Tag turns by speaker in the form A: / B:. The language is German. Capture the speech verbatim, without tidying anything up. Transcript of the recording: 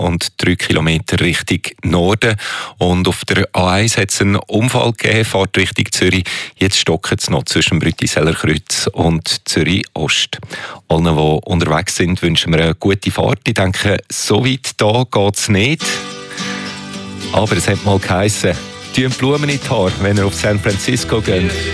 A: und drei Kilometer Richtung Norden. Und auf der A eins hat es einen Unfall gegeben, fährt Richtung Zürich. Jetzt stockt es noch zwischen Brüttiseller Kreuz und Zürich Ost. Allen, die unterwegs sind, wünschen wir eine gute Fahrt. Ich denke, so weit da geht es nicht. Aber es hat mal geheissen, tun Blumen in die Haare, wenn ihr auf San Francisco geht.